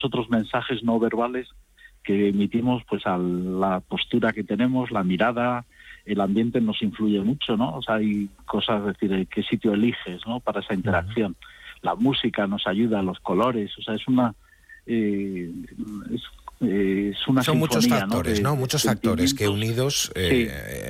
otros mensajes no verbales que emitimos, pues a la postura que tenemos, la mirada, el ambiente nos influye mucho, ¿no? O sea, hay cosas, es decir, qué sitio eliges, ¿no? Para esa interacción. La música nos ayuda, los colores, o sea, es una Son muchos sinfonía, factores, ¿no? Muchos factores que unidos sí.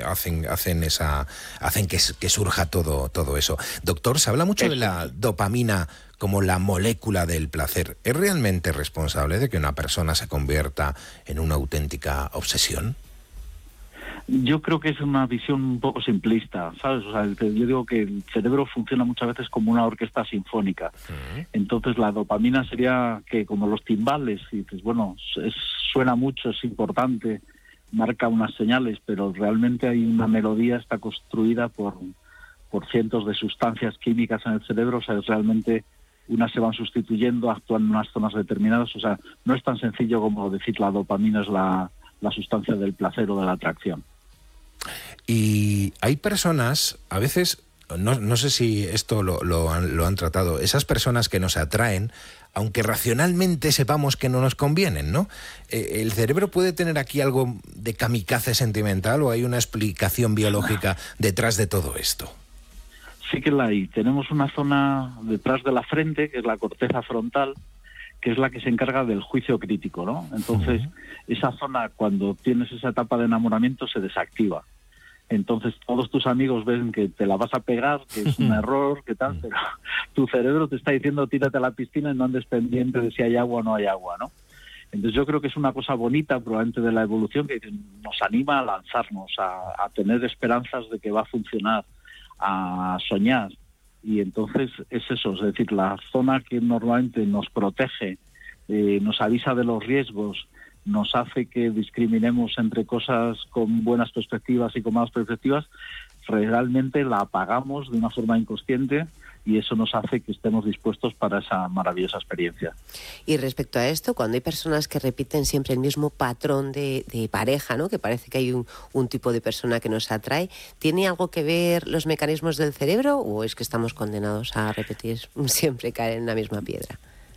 hacen que surja todo eso. Doctor, se habla mucho de la dopamina como la molécula del placer. ¿Es realmente responsable de que una persona se convierta en una auténtica obsesión? Yo creo que es una visión un poco simplista, ¿sabes? O sea, yo digo que el cerebro funciona muchas veces como una orquesta sinfónica. Entonces la dopamina sería que como los timbales, y dices, bueno, suena mucho, es importante, marca unas señales, pero realmente hay una melodía, está construida por cientos de sustancias químicas en el cerebro, o sea, es realmente unas se van sustituyendo, actúan en unas zonas determinadas, o sea, no es tan sencillo como decir la dopamina es la sustancia del placer o de la atracción. Y hay personas, a veces, no sé si esto lo han tratado, esas personas que nos atraen, aunque racionalmente sepamos que no nos convienen, ¿no? ¿El cerebro puede tener aquí algo de kamikaze sentimental o hay una explicación biológica detrás de todo esto? Sí que la hay. Tenemos una zona detrás de la frente, que es la corteza frontal, que es la que se encarga del juicio crítico, ¿no? Entonces, esa zona, cuando tienes esa etapa de enamoramiento, se desactiva. Entonces, todos tus amigos ven que te la vas a pegar, que es un error, que tal, pero tu cerebro te está diciendo tírate a la piscina y no andes pendiente de si hay agua o no hay agua, ¿no? Entonces, yo creo que es una cosa bonita, probablemente de la evolución, que nos anima a lanzarnos, a tener esperanzas de que va a funcionar, a soñar. Y entonces es eso, es decir, la zona que normalmente nos protege, nos avisa de los riesgos, nos hace que discriminemos entre cosas con buenas perspectivas y con malas perspectivas, realmente la apagamos de una forma inconsciente y eso nos hace que estemos dispuestos para esa maravillosa experiencia. Y respecto a esto, cuando hay personas que repiten siempre el mismo patrón de pareja, ¿no? Que parece que hay un tipo de persona que nos atrae, ¿tiene algo que ver los mecanismos del cerebro o es que estamos condenados a repetir siempre caer en la misma piedra?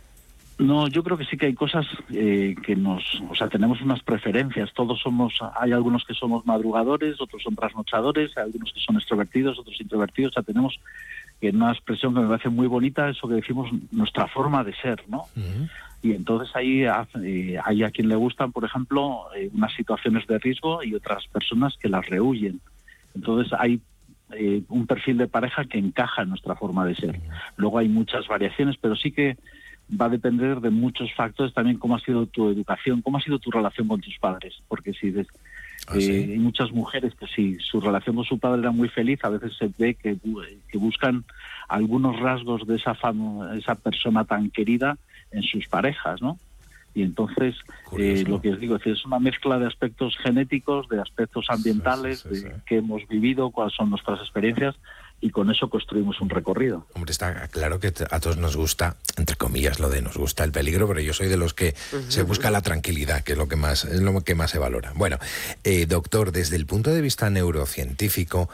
No, yo creo que sí que hay cosas que tenemos unas preferencias. Hay algunos que somos madrugadores, otros son trasnochadores, hay algunos que son extrovertidos, otros introvertidos. O sea, tenemos una expresión que me parece muy bonita, eso que decimos, nuestra forma de ser, ¿no? Y entonces ahí hay a quien le gustan, por ejemplo, unas situaciones de riesgo y otras personas que las rehuyen. Entonces hay un perfil de pareja que encaja en nuestra forma de ser. Luego hay muchas variaciones, pero sí que va a depender de muchos factores, también cómo ha sido tu educación, cómo ha sido tu relación con tus padres, porque si hay muchas mujeres que si su relación con su padre era muy feliz, a veces se ve que buscan algunos rasgos de esa persona tan querida en sus parejas, ¿no? Y entonces lo que os digo es una mezcla de aspectos genéticos, de aspectos ambientales, de qué hemos vivido, cuáles son nuestras experiencias, y con eso construimos un recorrido. Hombre, está claro que a todos nos gusta, entre comillas, nos gusta el peligro, pero yo soy de los que se busca la tranquilidad, que es lo que más se valora. Bueno, doctor, desde el punto de vista neurocientífico,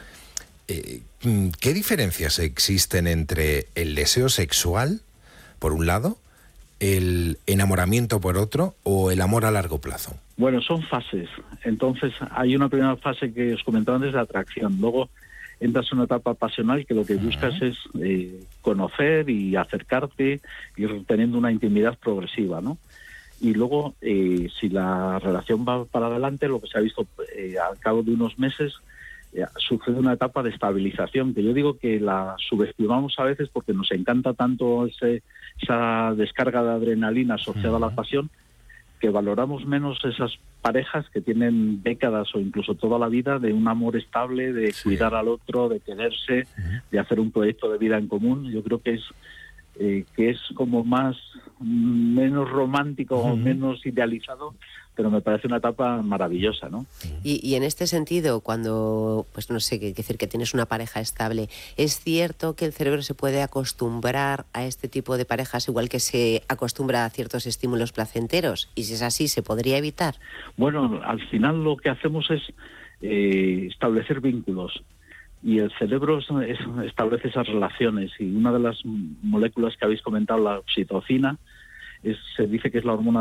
¿qué diferencias existen entre el deseo sexual, por un lado, el enamoramiento por otro, o el amor a largo plazo? Bueno, son fases. Entonces, hay una primera fase que os comentaba antes de atracción. Luego entras en una etapa pasional que lo que buscas es conocer y acercarte, ir teniendo una intimidad progresiva, ¿no? Y luego, si la relación va para adelante, lo que se ha visto al cabo de unos meses, sucede una etapa de estabilización, que yo digo que la subestimamos a veces porque nos encanta tanto esa descarga de adrenalina asociada a la pasión, que valoramos menos esas parejas que tienen décadas o incluso toda la vida de un amor estable, de cuidar al otro, de quererse, de hacer un proyecto de vida en común. Yo creo que es como menos romántico o menos idealizado, pero me parece una etapa maravillosa, ¿no? Y en este sentido, cuando, pues no sé, qué decir que tienes una pareja estable, ¿es cierto que el cerebro se puede acostumbrar a este tipo de parejas igual que se acostumbra a ciertos estímulos placenteros? Y si es así, ¿se podría evitar? Bueno, al final lo que hacemos es establecer vínculos. Y el cerebro establece esas relaciones. Y una de las moléculas que habéis comentado, la oxitocina, se dice que es la hormona